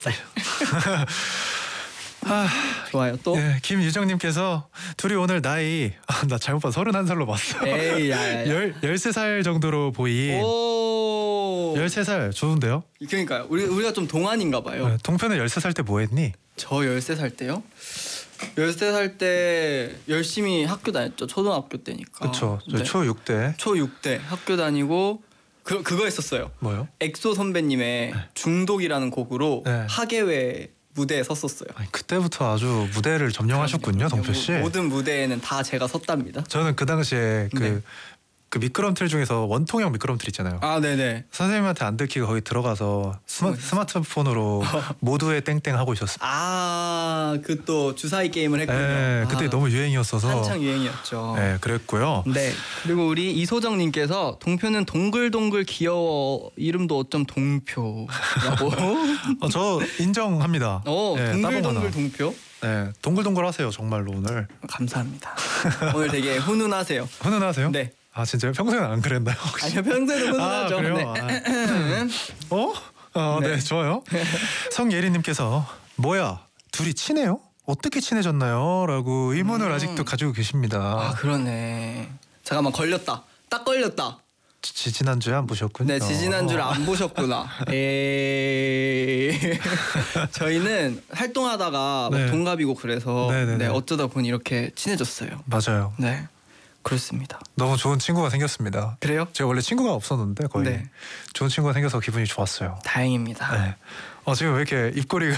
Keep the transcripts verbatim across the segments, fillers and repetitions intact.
아, 좋아요. 또 예, 김유정님께서 둘이 오늘 나이 아, 나 잘못 봐 서른한 살로 봤어. 에이 야야야. 열 열세 살 정도로 보인. 오. 열세 살 좋은데요? 그러니까요. 우리 우리가 좀 동안인가 봐요. 네, 동표는 열세 살 때 뭐 했니? 저 열세 살 때요? 열세 살 때 열심히 학교 다녔죠. 초등학교 때니까. 그쵸. 저 네. 초육 때. 초육 때 학교 다니고 그 그거 했었어요. 뭐요? 엑소 선배님의 중독이라는 곡으로 네. 하계회 무대에 섰었어요. 아니, 그때부터 아주 무대를 점령하셨군요, 동표 씨. 모든 무대에는 다 제가 섰답니다. 저는 그 당시에 그, 네. 그 미끄럼틀 중에서 원통형 미끄럼틀 있잖아요. 아 네네. 선생님한테 안 들키고 거기 들어가서 스마, 스마트폰으로 모두의 땡땡 하고 있었어요. 아그 또 주사위 게임을 했군요. 네, 그때 아, 너무 유행이었어서. 한창 유행이었죠. 네, 그랬고요. 네. 그리고 우리 이소정님께서 동표는 동글동글 귀여워. 이름도 어쩜 동표라고. 어, 저 인정합니다. 어 네, 동글동글 따봉하나. 동표. 네, 동글동글 하세요 정말로 오늘. 감사합니다. 오늘 되게 훈훈하세요. 훈훈하세요? 네. 아 진짜요? 평소에는 안 그랬나요? 혹시? 아니요 평소에도 훈훈하죠. 아, 그래요? 네. 아. 어? 어, 네. 네. 좋아요. 성예리님께서 뭐야 둘이 친해요? 어떻게 친해졌나요? 라고 의문을 음. 아직도 가지고 계십니다. 아 그러네. 잠깐만 걸렸다. 딱 걸렸다. 지, 지난주에 안 보셨군요. 네, 지지난주를 안 보셨구나. 에이. 저희는 활동하다가 막 네. 동갑이고 그래서 네네네. 네, 어쩌다 보니 이렇게 친해졌어요. 맞아요. 네, 그렇습니다. 너무 좋은 친구가 생겼습니다. 그래요? 제가 원래 친구가 없었는데 거의 네. 좋은 친구가 생겨서 기분이 좋았어요. 다행입니다. 네. 어 지금 왜 이렇게 입꼬리가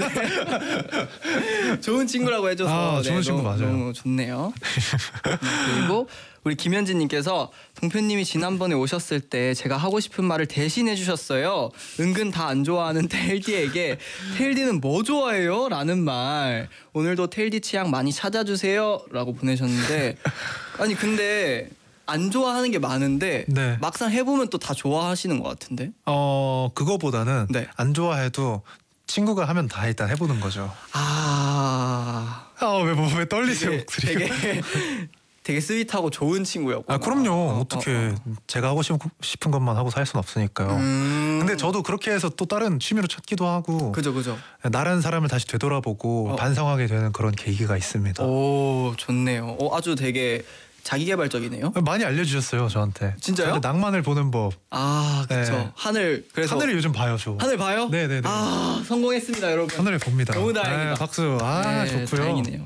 좋은 친구라고 해줘서 아, 좋은 친구 너무, 맞아요. 너무 좋네요. 네, 그리고 우리 김현진님께서 동표님이 지난번에 오셨을 때 제가 하고 싶은 말을 대신 해주셨어요. 은근 다 안 좋아하는 테일디에게 테일디는 뭐 좋아해요? 라는 말. 오늘도 테일디 취향 많이 찾아주세요 라고 보내셨는데 아니 근데 안 좋아하는 게 많은데 네. 막상 해보면 또 다 좋아하시는 것 같은데. 어 그거보다는 네. 안 좋아해도 친구가 하면 다 일단 해보는 거죠. 아... 아왜 뭐, 왜 떨리세요 되게, 목소리가? 되게 되게 스윗하고 좋은 친구였구나. 아 그럼요. 어, 어떻게 어, 어. 제가 하고 싶은, 싶은 것만 하고 살 순 없으니까요. 음... 근데 저도 그렇게 해서 또 다른 취미로 찾기도 하고 그죠 그죠. 나란 사람을 다시 되돌아보고 어. 반성하게 되는 그런 계기가 있습니다. 오 좋네요. 어, 아주 되게 자기개발적이네요. 많이 알려주셨어요 저한테. 진짜요? 저한테 낭만을 보는 법. 아 그렇죠. 네. 하늘 그래서 하늘을 요즘 봐요 저. 하늘 봐요? 네네네. 아 성공했습니다 여러분. 하늘을 봅니다. 너무 다행이다. 네, 박수. 아 네, 좋고요. 다행이네요.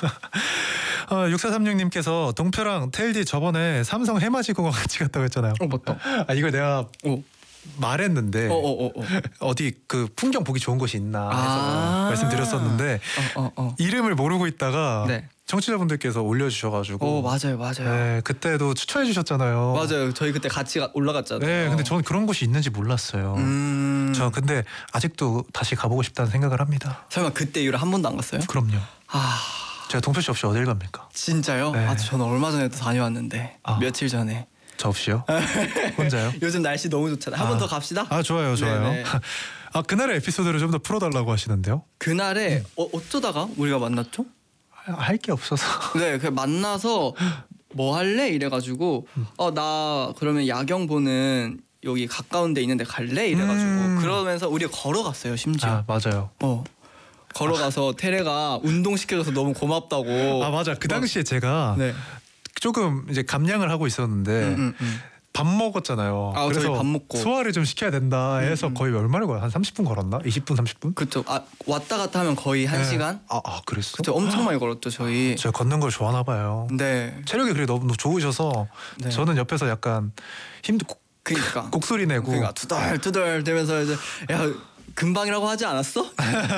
어, 육사삼육님께서 동표랑 테일디 저번에 삼성 해맞이 공원 같이 갔다고 했잖아요. 어 맞다. 아 이걸 내가 오. 말했는데 어어어 어, 어, 어. 어디 그 풍경 보기 좋은 곳이 있나 해서 아. 말씀드렸었는데 어, 어, 어. 이름을 모르고 있다가 네. 청취자분들께서 올려주셔가지고 어 맞아요 맞아요. 네, 그때도 추천해 주셨잖아요. 맞아요. 저희 그때 같이 가- 올라갔잖아요. 네, 근데 저는 그런 곳이 있는지 몰랐어요. 음. 저 근데 아직도 다시 가보고 싶다는 생각을 합니다. 설마 그때 이후로 한 번도 안 갔어요? 그럼요. 아 제가 동표 씨 없이 어딜 갑니까? 진짜요? 네. 아 저는 얼마 전에도 다녀왔는데 아. 며칠 전에. 저 없이요? 혼자요? 요즘 날씨 너무 좋잖아요. 한 번 아. 더 갑시다. 아 좋아요 좋아요. 네네. 아 그날의 에피소드를 좀 더 풀어달라고 하시는데요? 그날에 어, 어쩌다가 우리가 만났죠? 할 게 없어서. 네, 그 만나서 뭐 할래 이래가지고 어 나 그러면 야경 보는 여기 가까운 데 있는데 갈래 이래가지고 음. 그러면서 우리가 걸어갔어요 심지어. 아 맞아요. 어 걸어가서 테레가 운동 시켜줘서 너무 고맙다고. 아 맞아. 그 당시에 제가 네. 조금 이제 감량을 하고 있었는데 음, 음, 음. 밥 먹었잖아요. 아, 그래서 저희 밥 먹고. 소화를 좀 시켜야 된다 해서 음, 음. 거의 얼마를 걸어? 한 삼십 분 걸었나? 이십 분, 삼십 분? 그쵸. 아 왔다 갔다 하면 거의 한 네. 시간. 아, 아 그랬어? 그쵸. 엄청 많이 걸었죠 저희. 제가 걷는 걸 좋아하나 봐요. 네. 체력이 그래 너무 좋으셔서 네. 저는 옆에서 약간 힘 곡, 그니까. 곡소리 내고 그러니까 투덜 투덜 되면서 이제 야 금방이라고 하지 않았어?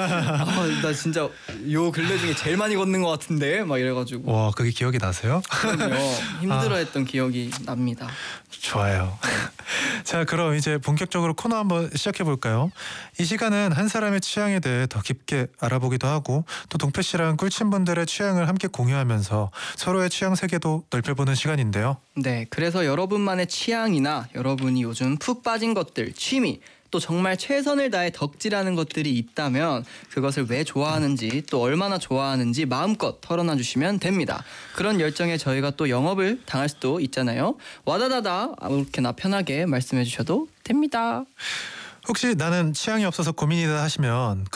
아, 나 진짜 요 근래 중에 제일 많이 걷는 것 같은데 막 이래가지고. 와 그게 기억이 나세요? 그럼요. 힘들어했던 기억이 납니다. 좋아요. 자 그럼 이제 본격적으로 코너 한번 시작해 볼까요? 이 시간은 한 사람의 취향에 대해 더 깊게 알아보기도 하고 또 동표 씨랑 꿀친분들의 취향을 함께 공유하면서 서로의 취향 세계도 넓혀보는 시간인데요. 네, 그래서 여러분만의 취향이나 여러분이 요즘 푹 빠진 것들, 취미 또 정말 최선을 다해 덕질하는 것들이 있다면 그것을 왜 좋아하는지 또 얼마나 좋아하는지 마음껏 털어놔 주시면 됩니다. 그런 열정에 저희가 또 영업을 당할 수도 있잖아요. 와다다다 아무렇게나 편하게 말씀해 주셔도 됩니다. 혹시 나는 취향이 없어서 고민이다 하시면